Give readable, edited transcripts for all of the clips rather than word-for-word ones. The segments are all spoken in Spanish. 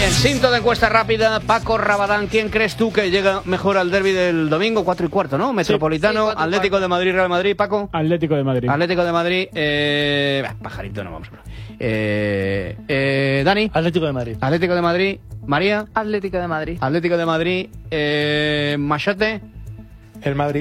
Bien, cinto de encuesta rápida. Paco Rabadán, ¿quién crees tú que llega mejor al derbi del domingo? 4:15, ¿no? Metropolitano, sí, Atlético de Madrid, Real Madrid, Paco. Atlético de Madrid. Atlético de Madrid, pajarito, no vamos a Dani. Atlético de Madrid. Atlético de Madrid, María. Atlético de Madrid. Atlético de Madrid, Machete. El Madrid.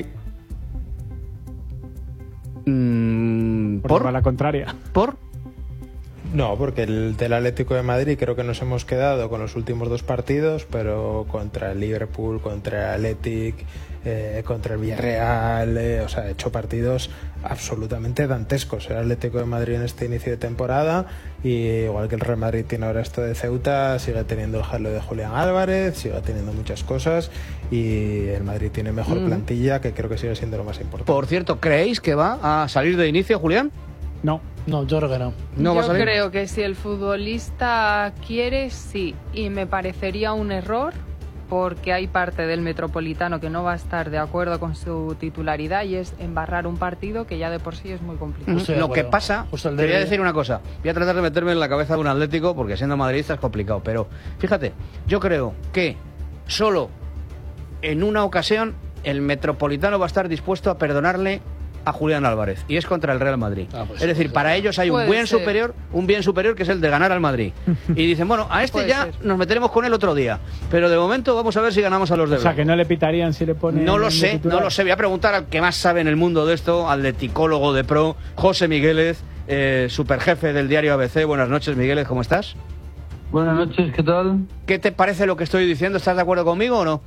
¿Por? La contraria. ¿Por? No, porque el del Atlético de Madrid creo que nos hemos quedado con los últimos dos partidos, pero contra el Liverpool, contra el Athletic, contra el Villarreal, o sea, ha hecho partidos absolutamente dantescos el Atlético de Madrid en este inicio de temporada, y igual que el Real Madrid tiene ahora esto de Ceuta, sigue teniendo el jaleo de Julián Álvarez, sigue teniendo muchas cosas, y el Madrid tiene mejor plantilla, que creo que sigue siendo lo más importante. Por cierto, ¿creéis que va a salir de inicio, Julián? No, yo creo que no. Yo creo que si el futbolista quiere, sí. Y me parecería un error porque hay parte del Metropolitano que no va a estar de acuerdo con su titularidad y es embarrar un partido que ya de por sí es muy complicado. Lo que pasa, te voy a decir una cosa. Voy a tratar de meterme en la cabeza de un Atlético porque siendo madridista es complicado. Pero fíjate, yo creo que solo en una ocasión el Metropolitano va a estar dispuesto a perdonarle a Julián Álvarez, y es contra el Real Madrid. Pues es decir, para ellos hay un bien superior que es el de ganar al Madrid. Y dicen, bueno, a este ya nos meteremos con él otro día, pero de momento vamos a ver si ganamos a los de Blanco. O sea, que no le pitarían si le ponen... No lo sé. Voy a preguntar al que más sabe en el mundo de esto, al leticólogo de pro, José Migueles, superjefe del diario ABC. Buenas noches, Migueles, ¿cómo estás? Buenas noches, ¿qué tal? ¿Qué te parece lo que estoy diciendo? ¿Estás de acuerdo conmigo o no?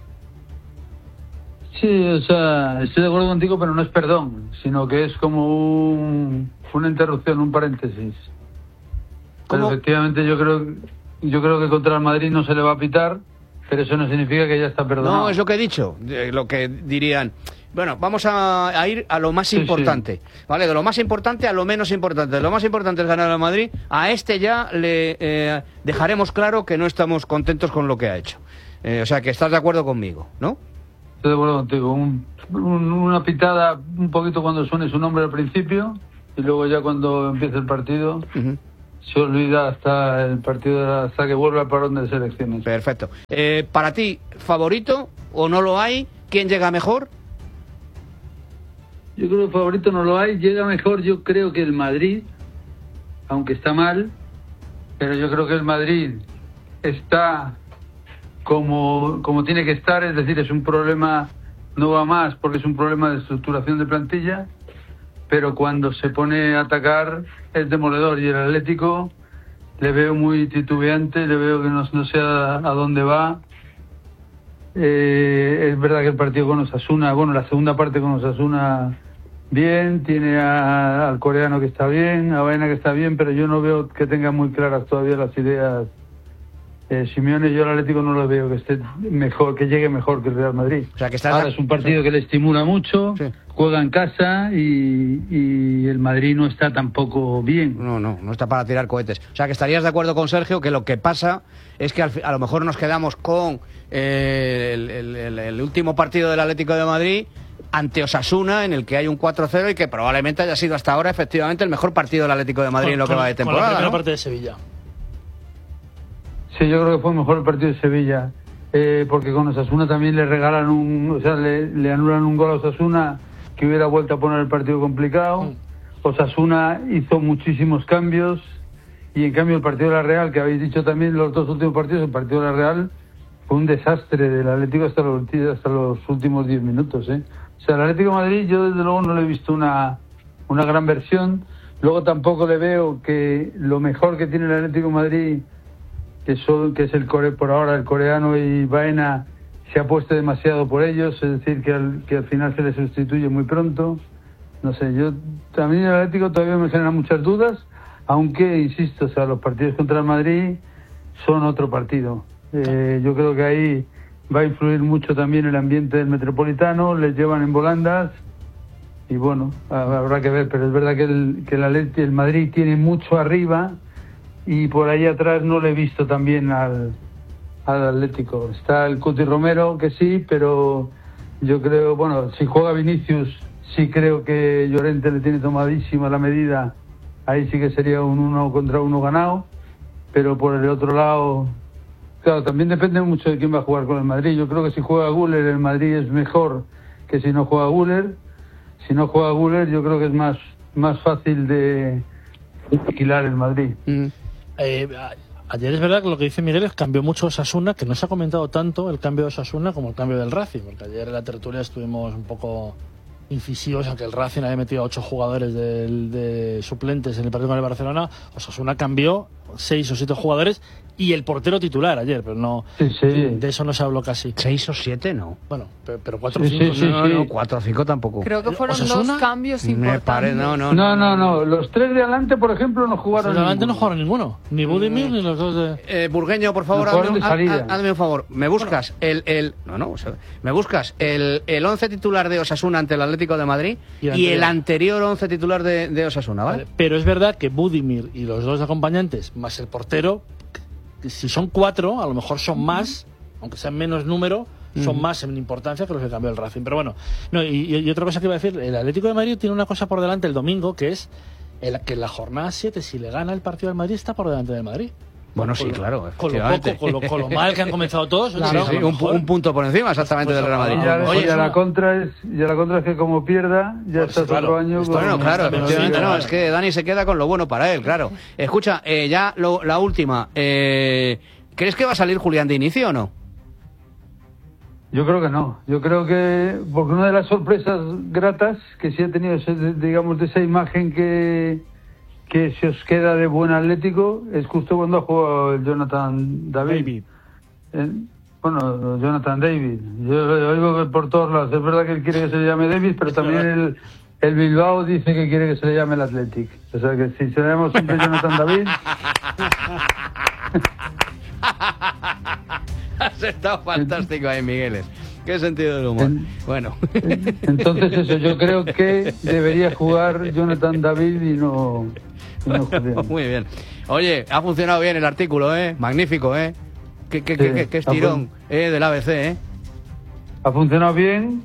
Sí, o sea, estoy de acuerdo contigo, pero no es perdón, sino que es como una interrupción, un paréntesis. Pero efectivamente yo creo que contra el Madrid no se le va a pitar, pero eso no significa que ya está perdonado. No, es lo que he dicho, lo que dirían. Bueno, vamos a ir a lo más importante, ¿vale? De lo más importante a lo menos importante. Lo más importante es ganar al Madrid. A este ya le dejaremos claro que no estamos contentos con lo que ha hecho. O sea, que estás de acuerdo conmigo, ¿no? Estoy de acuerdo contigo. Una pitada un poquito cuando suene su nombre al principio y luego ya cuando empiece el partido se olvida hasta el partido, hasta que vuelva al parón de selecciones. Perfecto. Para ti, ¿favorito o no lo hay? ¿Quién llega mejor? Yo creo que favorito no lo hay. Llega mejor, yo creo que el Madrid, aunque está mal, pero yo creo que el Madrid está como tiene que estar, es decir, es un problema, no va más porque es un problema de estructuración de plantilla, pero cuando se pone a atacar es demoledor, y el Atlético le veo muy titubeante, le veo que no sé a dónde va. Es verdad que el partido con Osasuna, bueno, la segunda parte con Osasuna bien, tiene al coreano que está bien, a Baena que está bien, pero yo no veo que tenga muy claras todavía las ideas. Simeone, yo al Atlético no lo veo que esté mejor, que llegue mejor que el Real Madrid. O sea, que ahora es un partido que le estimula mucho, juega en casa y el Madrid no está tampoco bien. No está para tirar cohetes. O sea, que estarías de acuerdo con Sergio que lo que pasa es que a lo mejor nos quedamos con el último partido del Atlético de Madrid ante Osasuna, en el que hay un 4-0 y que probablemente haya sido hasta ahora efectivamente el mejor partido del Atlético de Madrid en lo que va de temporada. Con la primera parte de Sevilla. Sí, yo creo que fue mejor el partido de Sevilla, porque con Osasuna también le regalan le anulan un gol a Osasuna que hubiera vuelto a poner el partido complicado. Osasuna hizo muchísimos cambios y en cambio el partido de la Real, que habéis dicho también los dos últimos partidos, el partido de la Real fue un desastre del Atlético hasta los últimos 10 minutos. O sea, el Atlético de Madrid yo desde luego no le he visto una gran versión. Luego tampoco le veo que lo mejor que tiene el Atlético de Madrid, que es por ahora el coreano y Baena, se ha puesto demasiado por ellos, es decir, que al final se les sustituye muy pronto. No sé, también el Atlético todavía me genera muchas dudas, aunque, insisto, o sea, los partidos contra el Madrid son otro partido. Yo creo que ahí va a influir mucho también el ambiente del Metropolitano, les llevan en volandas y bueno, habrá que ver, pero es verdad que el Madrid tiene mucho arriba y por ahí atrás no le he visto también al Atlético. Está el Cuti Romero, que sí, pero yo creo, bueno, si juega Vinicius, sí creo que Llorente le tiene tomadísima la medida, ahí sí que sería un 1 contra 1 ganado, pero por el otro lado claro, también depende mucho de quién va a jugar con el Madrid. Yo creo que si juega Güler, el Madrid es mejor que si no juega Güler. Si no juega Güler, yo creo que es más fácil de alquilar el Madrid. Ayer es verdad que lo que dice Miguel es que cambió mucho Osasuna, que no se ha comentado tanto el cambio de Osasuna como el cambio del Racing, porque ayer en la tertulia estuvimos un poco incisivos, aunque el Racing había metido a 8 jugadores de suplentes en el partido con el Barcelona. Osasuna cambió 6 o 7 jugadores y el portero titular ayer, pero no, de eso no se habló casi. 6 o 7 no. Bueno, pero 4 o 5. No, 4 o 5 tampoco. Creo que fueron ¿Osasuna? 2 cambios importantes. No. Los 3 de adelante, por ejemplo, no jugaron. Los de adelante no jugaron ninguno. Ni Budimir ni los 2 de. Burgueño, por favor, hazme un favor. Me buscas me buscas el 11 titular de Osasuna ante el Atlético de Madrid y el anterior 11 titular de Osasuna, ¿vale? Pero es verdad que Budimir y los 2 acompañantes, más el portero, si son 4, a lo mejor son más, aunque sean menos número, son más en importancia que los que cambió el Racing. Pero bueno, y otra cosa que iba a decir, el Atlético de Madrid tiene una cosa por delante el domingo, que es que en la jornada 7, si le gana el partido del Madrid, está por delante del Madrid. Bueno, sí, claro. Con lo mal que han comenzado todos. Un punto por encima exactamente del Real Madrid. Y la contra es que como pierda, ya está otro año. Bueno, claro, efectivamente, es que Dani se queda con lo bueno para él, claro. Escucha, ya la última. ¿Crees que va a salir Julián de inicio o no? Yo creo que no. Yo creo que, porque una de las sorpresas gratas que sí ha tenido, digamos, de esa imagen que se os queda de buen Atlético, es justo cuando ha jugado el Jonathan David. Jonathan David. Yo lo digo por todos lados. Es verdad que él quiere que se le llame David, pero también el Bilbao dice que quiere que se le llame el Athletic. O sea que si se le llama siempre Jonathan David... Has estado fantástico ahí, Migueles. Qué sentido del humor. Bueno. Entonces eso, yo creo que debería jugar Jonathan David y no Julián. Muy bien. Oye, ha funcionado bien el artículo, ¿eh? Magnífico, ¿eh? Qué estirón del ABC, Ha funcionado bien.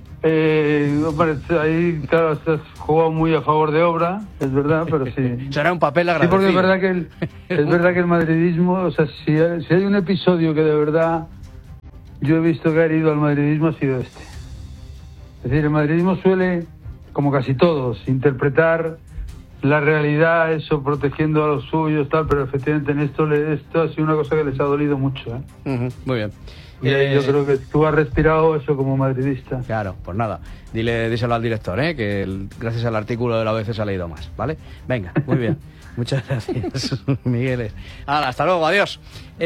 Ahí, claro, has jugado muy a favor de Obra, es verdad, pero sí. Será un papel agradecido. Sí, porque es verdad que el madridismo, o sea, si hay un episodio que de verdad yo he visto que ha herido al madridismo, ha sido este. Es decir, el madridismo suele, como casi todos, interpretar la realidad, eso, protegiendo a los suyos, tal, pero efectivamente en esto ha sido una cosa que les ha dolido mucho, ¿eh? Muy bien. Y yo creo que tú has respirado eso como madridista. Claro, pues nada, díselo al director, que gracias al artículo de la ABC se ha leído más, ¿vale? Venga, muy bien. Muchas gracias, Miguel. Hasta luego, adiós.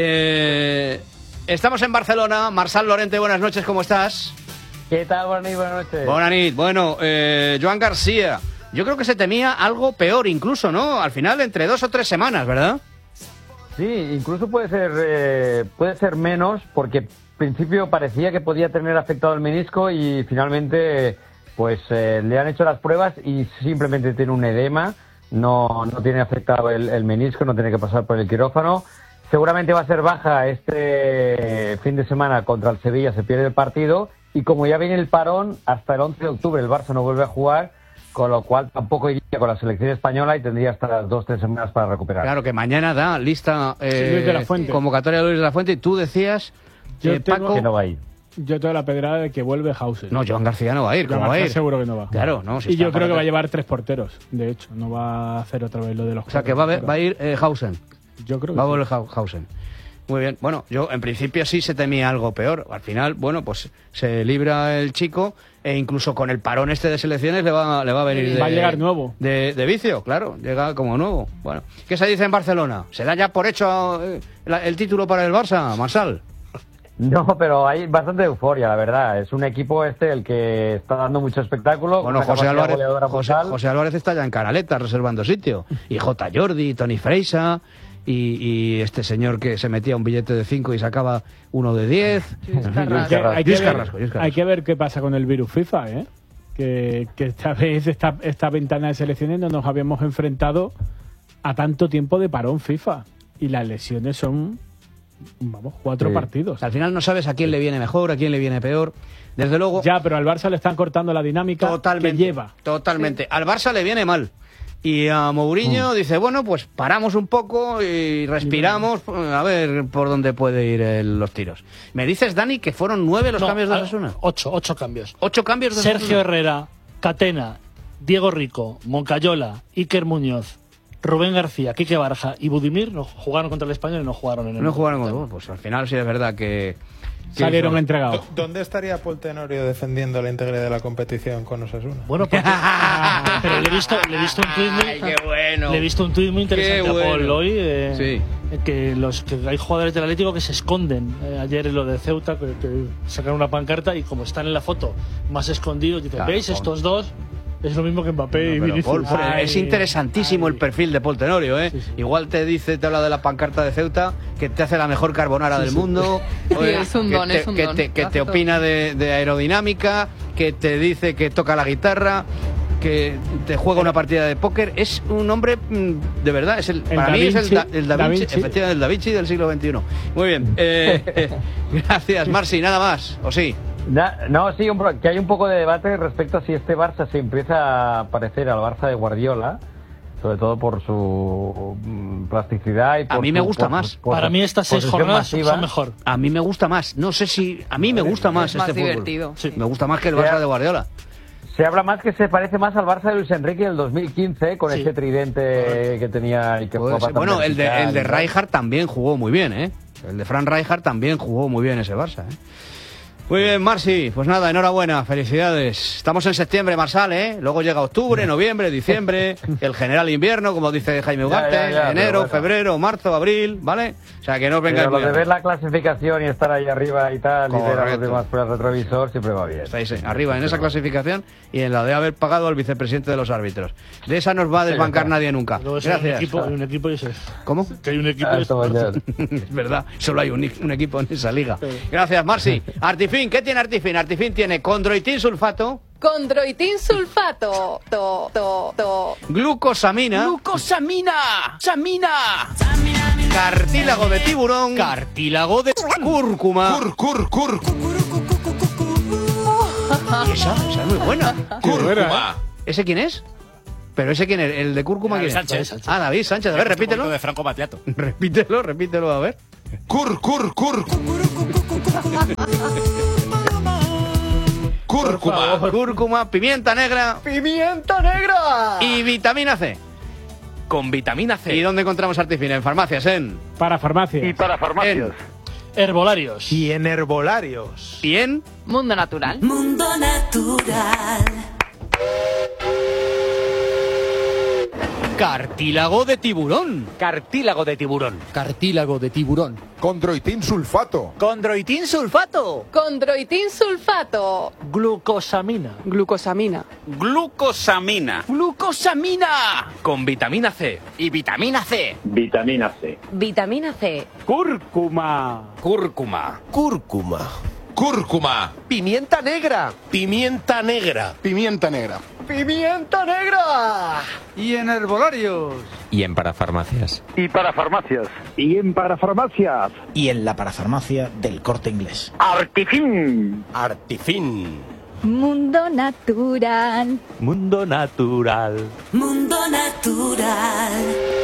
Estamos en Barcelona. Marçal Lorente, buenas noches, ¿cómo estás? ¿Qué tal? Buenas noches. Buenas noches. Bueno, Joan García, yo creo que se temía algo peor incluso, ¿no? Al final, entre 2 o 3 semanas, ¿verdad? Sí, incluso puede ser menos, porque al principio parecía que podía tener afectado el menisco y finalmente pues le han hecho las pruebas y simplemente tiene un edema, no tiene afectado el menisco, no tiene que pasar por el quirófano. Seguramente va a ser baja este fin de semana contra el Sevilla, se pierde el partido y como ya viene el parón, hasta el 11 de octubre el Barça no vuelve a jugar, con lo cual tampoco iría con la selección española y tendría hasta las 2 o 3 semanas para recuperar. Claro, que mañana da lista Luis de la Fuente. Convocatoria de Luis de la Fuente y tú decías Paco... que no va a ir. Yo tengo la pedrada de que vuelve Hauser. No, Joan García no va a ir. ¿Cómo va a ir? Seguro que no va. Claro, no. Y yo creo que va a llevar 3 porteros, de hecho. No va a hacer otra vez lo de los... O sea, que va a ir Hausen. Yo creo que va a volver Hausen. Muy bien. Bueno, yo en principio sí se temía algo peor. Al final, bueno, pues se libra el chico e incluso con el parón este de selecciones le va a venir va a llegar nuevo. De vicio, claro. Llega como nuevo. Bueno, ¿qué se dice en Barcelona? ¿Se da ya por hecho el título para el Barça, Marçal? No, pero hay bastante euforia, la verdad. Es un equipo el que está dando mucho espectáculo. Bueno, José Álvarez está ya en Canaleta reservando sitio. Y J. Jordi, Toni Freisa... Y este señor que se metía un billete de 5 y sacaba uno de 10. Hay que ver qué pasa con el virus FIFA, que esta vez esta ventana de selecciones no nos habíamos enfrentado a tanto tiempo de parón FIFA. Y las lesiones son, 4 partidos. Al final no sabes a quién le viene mejor, a quién le viene peor. Desde luego... Ya, pero al Barça le están cortando la dinámica que lleva. Totalmente. Al Barça le viene mal. Y a Mourinho dice, bueno, pues paramos un poco y respiramos a ver por dónde puede ir los tiros. ¿Me dices, Dani, que fueron 9 los cambios de Osasuna? 8 cambios. 8 cambios de Osasuna. Sergio Herrera, Catena, Diego Rico, Moncayola, Iker Muñoz, Rubén García, Quique Barja y Budimir jugaron contra el Español y no jugaron en el... No jugaron con... Pues al final sí es verdad que salieron entregados. ¿Dónde estaría Paul Tenorio defendiendo la integridad de la competición con Osasuna? Bueno, porque, pero le he visto un tuit muy, qué bueno. Le he visto un tuit muy interesante a Paul hoy, sí. que hay jugadores del Atlético que se esconden. Ayer en lo de Ceuta, que sacaron una pancarta y como están en la foto más escondidos, dicen, claro, ¿veis estos dos? Es lo mismo que Mbappé y Vinicius. Es interesantísimo el perfil de Paul Tenorio, ¿eh? Sí, sí. Igual te habla de la pancarta de Ceuta, que te hace la mejor carbonara del mundo. Oye, es un don. Que te opina de aerodinámica, que te dice que toca la guitarra, que te juega una partida de póker. Es un hombre, de verdad, para mí es el Da Vinci, efectivamente, el Da Vinci del siglo XXI. Muy bien. Gracias, Marci, nada más, ¿o sí? No, sí, que hay un poco de debate respecto a si este Barça se empieza a parecer al Barça de Guardiola, sobre todo por su plasticidad y por a mí me gusta más. Para mí estas 6 jornadas son mejor. A mí me gusta más. No sé si... A mí me gusta más este fútbol. Divertido. Sí. Me gusta más que el Barça de Guardiola. Se habla más que se parece más al Barça de Luis Enrique del 2015, con ese tridente que tenía y que jugaba tan bueno, el de Rijkaard también jugó muy bien, ¿eh? El de Frank Rijkaard también jugó muy bien ese Barça, ¿eh? Muy bien, Marci, pues nada, enhorabuena, felicidades. Estamos en septiembre, Marsal, ¿eh? Luego llega octubre, noviembre, diciembre, el general invierno, como dice Jaime Ugarte, enero, febrero, marzo, abril, ¿vale? O sea, que no vengáis muy de ver la clasificación y estar ahí arriba y tal, correcto, y ver a los demás por el retrovisor, siempre va bien. Estáis arriba en esa clasificación y en la de haber pagado al vicepresidente de los árbitros. De esa no os va a desbancar nadie nunca. Gracias. Hay un equipo y eso es. ¿Cómo? Que hay un equipo y eso es verdad, solo hay un equipo en esa liga. Gracias, Marci. Artifin, ¿qué tiene Artifin? Artifin tiene condroitin sulfato. Condroitin sulfato. Glucosamina. Samina. Cartílago de tiburón. Cartílago de cúrcuma. Y esa es muy buena. Cúrcuma. ¿Ese quién es? ¿Pero ese quién es? ¿El de cúrcuma quién es? Sánchez. David Sánchez. A ver, repítelo. De Franco Battiato. Repítelo, a ver. Cúrcuma, pimienta negra. Y vitamina C. Con vitamina C. ¿Y dónde encontramos Artifin? En farmacias, Para farmacias. Y para farmacias. Herbolarios. Y en herbolarios. ¿Y en? Mundo Natural. Mundo Natural. Cartílago de tiburón. Cartílago de tiburón. Cartílago de tiburón. Condroitin sulfato. Condroitin sulfato. Condroitin sulfato. Glucosamina. Glucosamina. Glucosamina. Glucosamina. Con vitamina C. Y vitamina C. Vitamina C. Vitamina C. Cúrcuma. Cúrcuma. Cúrcuma. Cúrcuma. Pimienta negra. Pimienta negra. Pimienta negra. ¡Pimienta negra! Y en herbolarios. Y en parafarmacias. Y para farmacias. Y en parafarmacias. Y en la parafarmacia del Corte Inglés. Artifin. Artifin. Mundo Natural. Mundo Natural. Mundo Natural.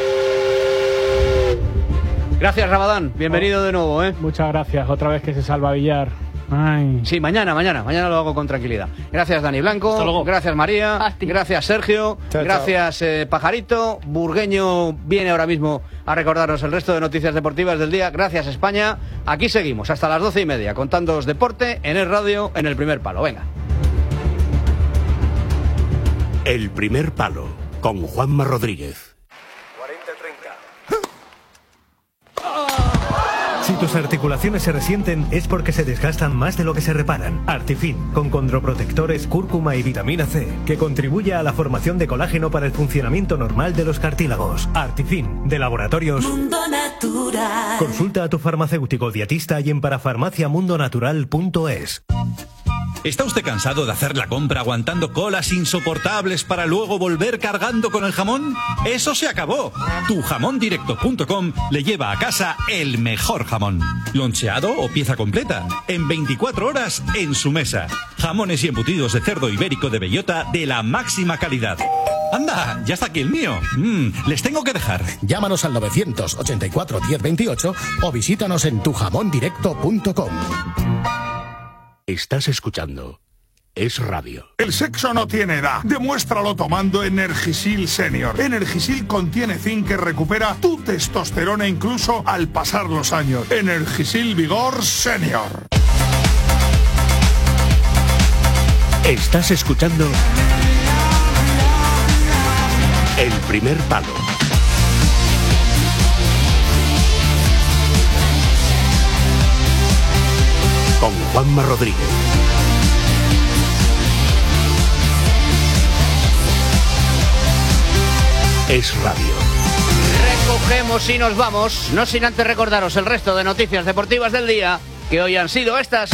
Gracias, Rabadán. Bienvenido de nuevo, ¿eh? Muchas gracias. Otra vez que se salva Villar. Ay. Sí, mañana lo hago con tranquilidad. Gracias, Dani Blanco. Hasta luego. Gracias, María. Gracias, Sergio. Chao, gracias, Pajarito. Burgueño viene ahora mismo a recordarnos el resto de noticias deportivas del día. Gracias, España. Aquí seguimos hasta las 12:30 contándoos deporte en el radio en El Primer Palo. Venga. El Primer Palo con Juanma Rodríguez. Si tus articulaciones se resienten es porque se desgastan más de lo que se reparan. Artifin, con condroprotectores, cúrcuma y vitamina C, que contribuye a la formación de colágeno para el funcionamiento normal de los cartílagos. Artifin, de Laboratorios Mundo Natural. Consulta a tu farmacéutico dietista y en parafarmaciamundonatural.es. ¿Está usted cansado de hacer la compra aguantando colas insoportables para luego volver cargando con el jamón? ¡Eso se acabó! Tujamondirecto.com le lleva a casa el mejor jamón. Loncheado o pieza completa. En 24 horas en su mesa. Jamones y embutidos de cerdo ibérico de bellota de la máxima calidad. Anda, ya está aquí el mío. Les tengo que dejar. Llámanos al 984 1028 o visítanos en tujamondirecto.com. Estás escuchando Es Radio. El sexo no tiene edad. Demuéstralo tomando Energisil Senior. Energisil contiene zinc que recupera tu testosterona incluso al pasar los años. Energisil Vigor Senior. Estás escuchando El Primer Palo. Con Juanma Rodríguez. Es Radio. Recogemos y nos vamos, no sin antes recordaros el resto de noticias deportivas del día, que hoy han sido estas.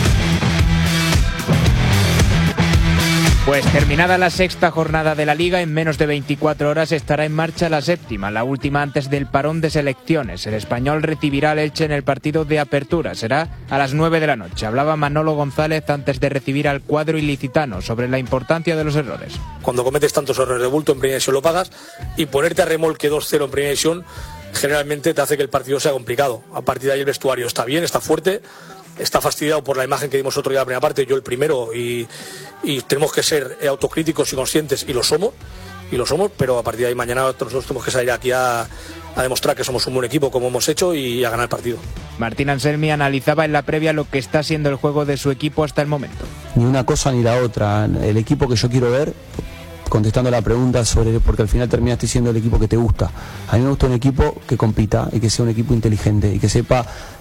Pues terminada la sexta jornada de la Liga, en menos de 24 horas estará en marcha la séptima, la última antes del parón de selecciones. El Español recibirá al Elche en el partido de apertura, será a las 9 de la noche. Hablaba Manolo González antes de recibir al cuadro ilicitano sobre la importancia de los errores. Cuando cometes tantos errores de bulto en primera división lo pagas, y ponerte a remolque 2-0 en primera división generalmente te hace que el partido sea complicado. A partir de ahí el vestuario está bien, está fuerte, está fastidiado por la imagen que dimos otro día en la primera parte, yo el primero, y tenemos que ser autocríticos y conscientes, y lo somos, pero a partir de ahí mañana nosotros tenemos que salir aquí a demostrar que somos un buen equipo como hemos hecho y a ganar el partido. Martín Anselmi analizaba en la previa lo que está siendo el juego de su equipo hasta el momento. Ni una cosa ni la otra, el equipo que yo quiero ver, contestando la pregunta sobre, porque al final terminaste siendo el equipo que te gusta. A mí me gusta un equipo que compita y que sea un equipo inteligente y que sepa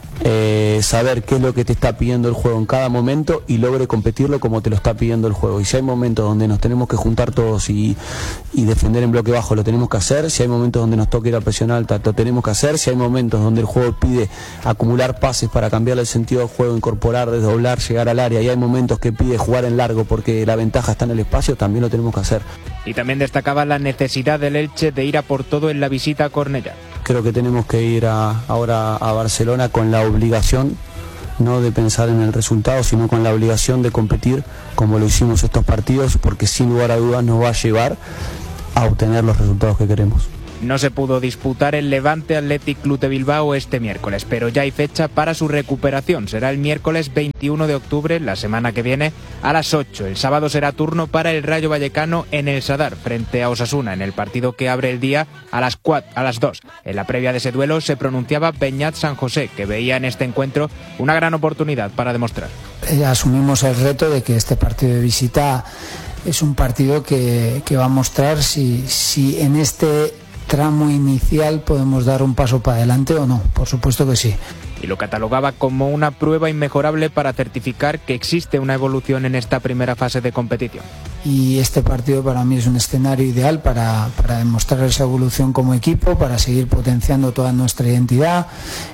saber qué es lo que te está pidiendo el juego en cada momento y logre competirlo como te lo está pidiendo el juego. Y si hay momentos donde nos tenemos que juntar todos y defender en bloque bajo, lo tenemos que hacer. Si hay momentos donde nos toca ir a presión alta, lo tenemos que hacer. Si hay momentos donde el juego pide acumular pases para cambiar el sentido del juego, incorporar, desdoblar, llegar al área, y hay momentos que pide jugar en largo porque la ventaja está en el espacio, también lo tenemos que hacer. Y también destacaba la necesidad del Elche de ir a por todo en la visita a Cornellá. Creo que tenemos que ir ahora a Barcelona con la obligación, no de pensar en el resultado, sino con la obligación de competir como lo hicimos estos partidos, porque sin lugar a dudas nos va a llevar a obtener los resultados que queremos. No se pudo disputar el Levante Athletic Club de Bilbao este miércoles, pero ya hay fecha para su recuperación. Será el miércoles 21 de octubre, la semana que viene, a las 8. El sábado será turno para el Rayo Vallecano en el Sadar, frente a Osasuna, en el partido que abre el día a las 2. En la previa de ese duelo se pronunciaba Beñat San José, que veía en este encuentro una gran oportunidad para demostrar. Asumimos el reto de que este partido de visita es un partido que va a mostrar si en este tramo inicial podemos dar un paso para adelante o no. Por supuesto que sí. Y lo catalogaba como una prueba inmejorable para certificar que existe una evolución en esta primera fase de competición. Y este partido para mí es un escenario ideal para demostrar esa evolución como equipo, para seguir potenciando toda nuestra identidad,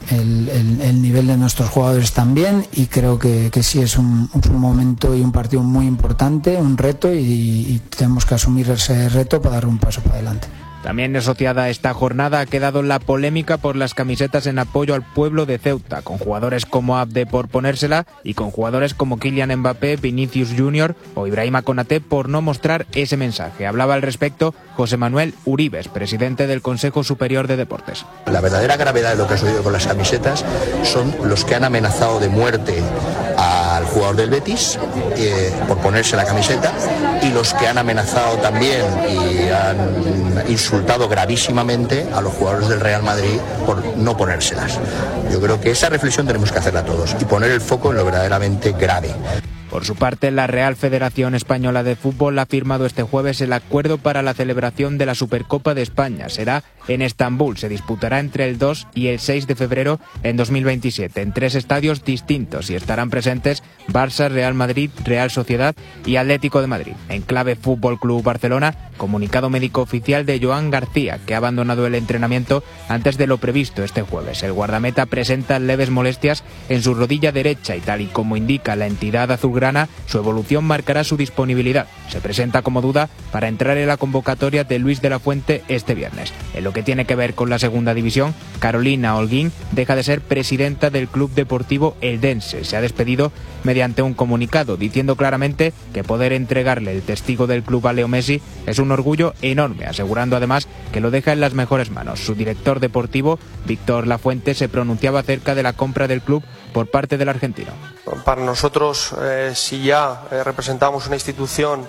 el nivel de nuestros jugadores también, y creo que sí es un momento y un partido muy importante, un reto, y tenemos que asumir ese reto para dar un paso para adelante. También asociada a esta jornada ha quedado la polémica por las camisetas en apoyo al pueblo de Ceuta, con jugadores como Abde por ponérsela y con jugadores como Kylian Mbappé, Vinicius Junior o Ibrahima Konaté por no mostrar ese mensaje. Hablaba al respecto José Manuel Uribes, presidente del Consejo Superior de Deportes. La verdadera gravedad de lo que ha sucedido con las camisetas son los que han amenazado de muerte al jugador del Betis por ponerse la camiseta, y los que han amenazado también y han insultado gravísimamente a los jugadores del Real Madrid por no ponérselas. Yo creo que esa reflexión tenemos que hacerla todos y poner el foco en lo verdaderamente grave. Por su parte, la Real Federación Española de Fútbol ha firmado este jueves el acuerdo para la celebración de la Supercopa de España. Será en Estambul. Se disputará entre el 2 y el 6 de febrero en 2027, en 3 estadios distintos, y estarán presentes Barça, Real Madrid, Real Sociedad y Atlético de Madrid. En clave Fútbol Club Barcelona, comunicado médico oficial de Joan García, que ha abandonado el entrenamiento antes de lo previsto este jueves. El guardameta presenta leves molestias en su rodilla derecha y, tal y como indica la entidad azulgrana, su evolución marcará su disponibilidad. Se presenta como duda para entrar en la convocatoria de Luis de la Fuente este viernes. En lo lo que tiene que ver con la segunda división, Carolina Holguín deja de ser presidenta del Club Deportivo Eldense. Se ha despedido mediante un comunicado, diciendo claramente que poder entregarle el testigo del club a Leo Messi es un orgullo enorme, asegurando además que lo deja en las mejores manos. Su director deportivo, Víctor Lafuente, se pronunciaba acerca de la compra del club por parte del argentino. Para nosotros, si ya representamos una institución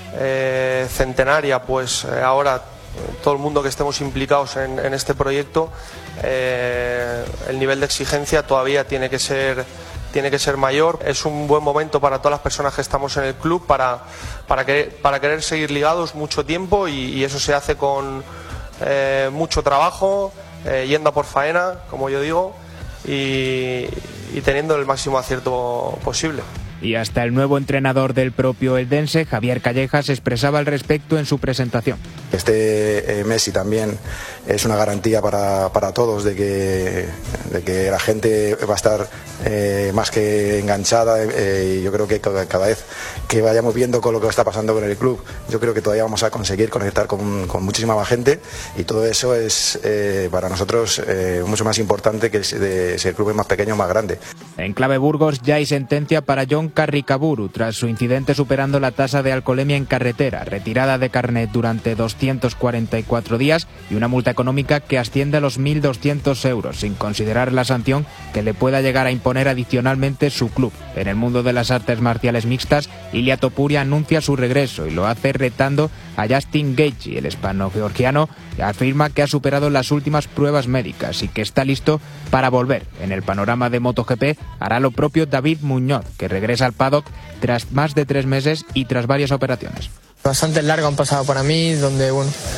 centenaria, pues ahora todo el mundo que estemos implicados en este proyecto, el nivel de exigencia todavía tiene que ser mayor. Es un buen momento para todas las personas que estamos en el club para querer seguir ligados mucho tiempo, y eso se hace con mucho trabajo, yendo a por faena, como yo digo, y teniendo el máximo acierto posible. Y hasta el nuevo entrenador del propio Eldense, Javier Callejas, expresaba al respecto en su presentación. Messi también es una garantía para todos de que la gente va a estar más que enganchada, y yo creo que cada vez que vayamos viendo con lo que está pasando con el club, yo creo que todavía vamos a conseguir conectar con muchísima más gente, y todo eso es para nosotros mucho más importante que si el club es más pequeño o más grande. En clave Burgos ya hay sentencia para John Carricaburu tras su incidente superando la tasa de alcoholemia en carretera, retirada de carnet durante 244 días y una multa económica que asciende a los 1.200 euros, sin considerar la sanción que le pueda llegar a imponer adicionalmente su club. En el mundo de las artes marciales mixtas, Ilia Topuria anuncia su regreso y lo hace retando a Justin Gaethje. El hispano-georgiano afirma que ha superado las últimas pruebas médicas y que está listo para volver. En el panorama de MotoGP hará lo propio David Muñoz, que regresa al paddock tras más de 3 meses y tras varias operaciones. Bastante largo han pasado para mí, donde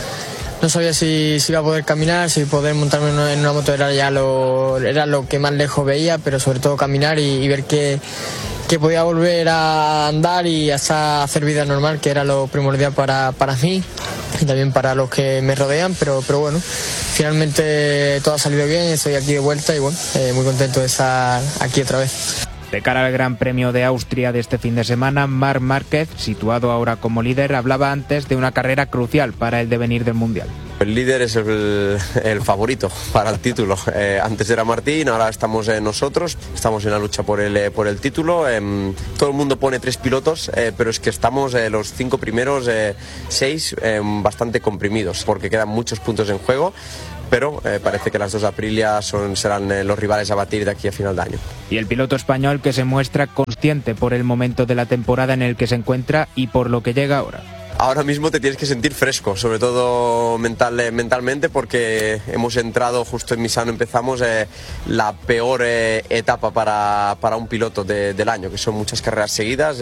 no sabía si iba a poder caminar, si poder montarme en una moto era lo que más lejos veía, pero sobre todo caminar y ver que podía volver a andar y hasta hacer vida normal, que era lo primordial para mí y también para los que me rodean, pero bueno, finalmente todo ha salido bien, estoy aquí de vuelta y muy contento de estar aquí otra vez. De cara al Gran Premio de Austria de este fin de semana, Marc Márquez, situado ahora como líder, hablaba antes de una carrera crucial para el devenir del Mundial. El líder es el favorito para el título. Antes era Martín, ahora estamos nosotros. Estamos en la lucha por el título. Todo el mundo pone 3 pilotos, pero es que estamos los 5 primeros, 6, bastante comprimidos, porque quedan muchos puntos en juego. Pero parece que las 2 Aprilia serán los rivales a batir de aquí a final de año. Y el piloto español que se muestra consciente por el momento de la temporada en el que se encuentra y por lo que llega ahora. Ahora mismo te tienes que sentir fresco, sobre todo mentalmente, porque hemos entrado justo en Misano, empezamos la peor etapa para un piloto del año, que son muchas carreras seguidas,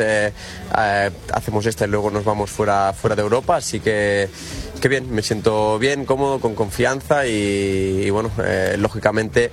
hacemos esta y luego nos vamos fuera de Europa, así que bien, me siento bien, cómodo, con confianza y bueno, lógicamente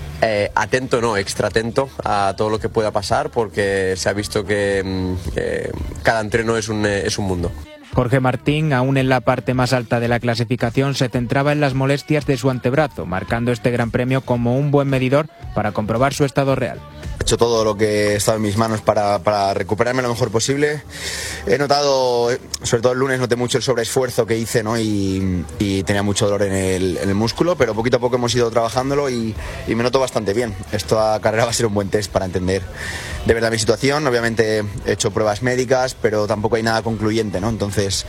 atento, extra atento a todo lo que pueda pasar, porque se ha visto que cada entreno es un mundo. Jorge Martín, aún en la parte más alta de la clasificación, se centraba en las molestias de su antebrazo, marcando este Gran Premio como un buen medidor para comprobar su estado real. He hecho todo lo que estaba en mis manos para recuperarme lo mejor posible. He notado, sobre todo el lunes, noté mucho el sobreesfuerzo que hice, ¿no? y tenía mucho dolor en el músculo, pero poquito a poco hemos ido trabajándolo y me noto bastante bien. Esta carrera va a ser un buen test para entender de verdad mi situación. Obviamente he hecho pruebas médicas, pero tampoco hay nada concluyente, ¿no? Entonces,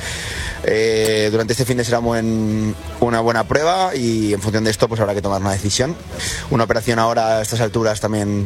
durante este fin de semana una buena prueba y en función de esto pues habrá que tomar una decisión. Una operación ahora a estas alturas también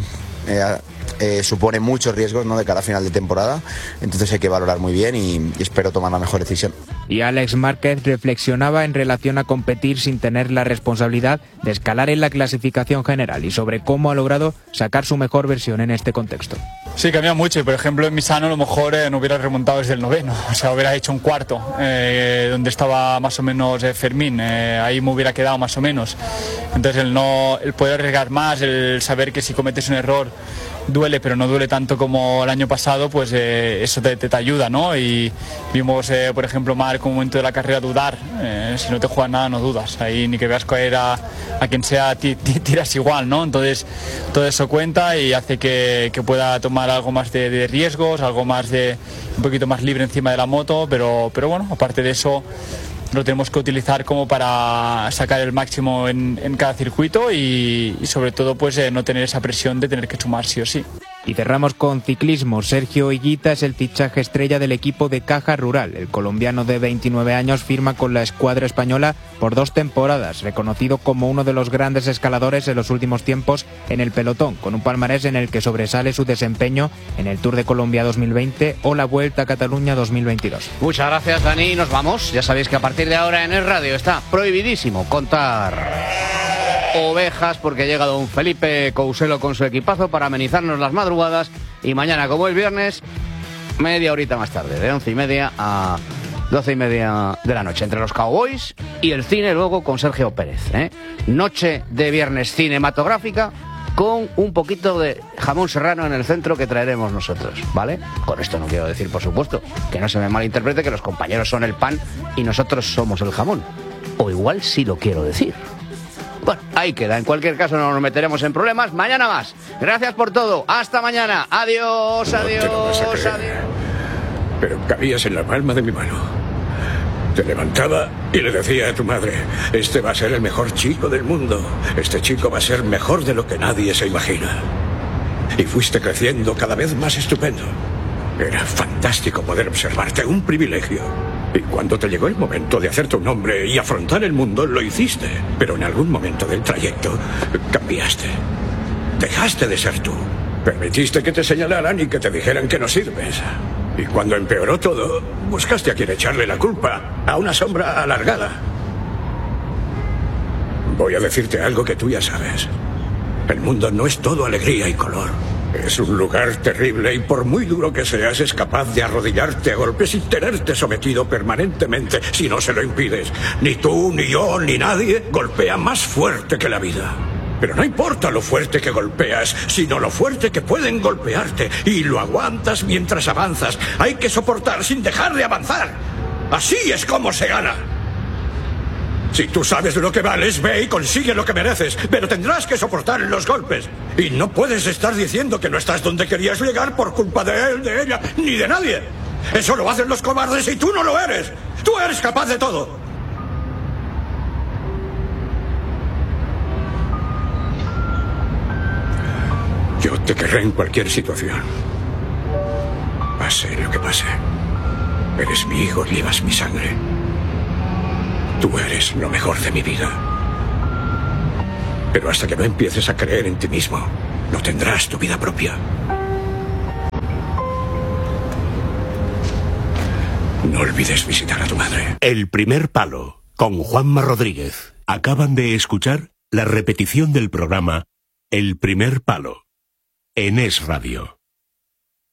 supone muchos riesgos, ¿no?, de cara a final de temporada, entonces hay que valorar muy bien y espero tomar la mejor decisión. Y Alex Márquez reflexionaba en relación a competir sin tener la responsabilidad de escalar en la clasificación general y sobre cómo ha logrado sacar su mejor versión en este contexto. Sí, cambia mucho y por ejemplo en Misano a lo mejor no hubiera remontado desde el 9º, o sea, hubiera hecho un cuarto, donde estaba más o menos Fermín, ahí me hubiera quedado más o menos. Entonces el poder arriesgar más, el saber que si cometes un error duele, pero no duele tanto como el año pasado, pues eso te ayuda, ¿no? Y vimos, por ejemplo, Marc, un momento de la carrera dudar, si no te juegas nada no dudas, ahí ni que veas caer a quien sea, tiras igual, ¿no? Entonces todo eso cuenta y hace que pueda tomar algo más de riesgos, algo más un poquito más libre encima de la moto, pero bueno, aparte de eso, lo tenemos que utilizar como para sacar el máximo en cada circuito y sobre todo pues no tener esa presión de tener que sumar sí o sí. Y cerramos con ciclismo. Sergio Higuita es el fichaje estrella del equipo de Caja Rural. El colombiano de 29 años firma con la escuadra española por 2 temporadas, reconocido como uno de los grandes escaladores en los últimos tiempos en el pelotón, con un palmarés en el que sobresale su desempeño en el Tour de Colombia 2020 o la Vuelta a Cataluña 2022. Muchas gracias, Dani. Nos vamos. Ya sabéis que a partir de ahora en el radio está prohibidísimo contar ovejas, porque llega don Felipe Couselo con su equipazo para amenizarnos las madrugadas, y mañana, como es viernes, media horita más tarde, de 11:30 a 12:30 de la noche, entre los Cowboys y el cine, luego con Sergio Pérez, noche de viernes cinematográfica con un poquito de jamón serrano en el centro que traeremos nosotros, ¿vale? Con esto no quiero decir, por supuesto, que no se me malinterprete que los compañeros son el pan y nosotros somos el jamón, o igual sí lo quiero decir. Bueno, ahí queda. En cualquier caso no nos meteremos en problemas. Mañana más. Gracias por todo. Hasta mañana. Adiós, adiós, adiós. Pero cabías en la palma de mi mano. Te levantaba y le decía a tu madre: este va a ser el mejor chico del mundo. Este chico va a ser mejor de lo que nadie se imagina. Y fuiste creciendo cada vez más estupendo. Era fantástico poder observarte, un privilegio. Y cuando te llegó el momento de hacerte un hombre y afrontar el mundo, lo hiciste. Pero en algún momento del trayecto cambiaste. Dejaste de ser tú. Permitiste que te señalaran y que te dijeran que no sirves. Y cuando empeoró todo, buscaste a quien echarle la culpa, a una sombra alargada. Voy a decirte algo que tú ya sabes. El mundo no es todo alegría y color. Es un lugar terrible y por muy duro que seas, es capaz de arrodillarte a golpes y tenerte sometido permanentemente si no se lo impides. Ni tú, ni yo, ni nadie golpea más fuerte que la vida. Pero no importa lo fuerte que golpeas, sino lo fuerte que pueden golpearte. Y lo aguantas mientras avanzas. Hay que soportar sin dejar de avanzar. Así es como se gana. Si tú sabes lo que vales, ve y consigue lo que mereces, pero tendrás que soportar los golpes. Y no puedes estar diciendo que no estás donde querías llegar por culpa de él, de ella, ni de nadie. Eso lo hacen los cobardes y tú no lo eres. Tú eres capaz de todo. Yo te querré en cualquier situación. Pase lo que pase. Eres mi hijo, llevas mi sangre. Tú eres lo mejor de mi vida. Pero hasta que no empieces a creer en ti mismo, no tendrás tu vida propia. No olvides visitar a tu madre. El primer palo, con Juanma Rodríguez. Acaban de escuchar la repetición del programa El primer palo, en Es Radio.